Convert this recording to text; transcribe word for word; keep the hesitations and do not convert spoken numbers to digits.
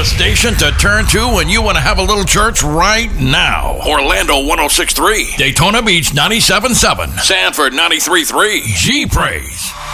station to turn to when you want to have a little church right now. Orlando one oh six point three. Daytona Beach ninety-seven point seven. Sanford ninety-three point three. G Praise.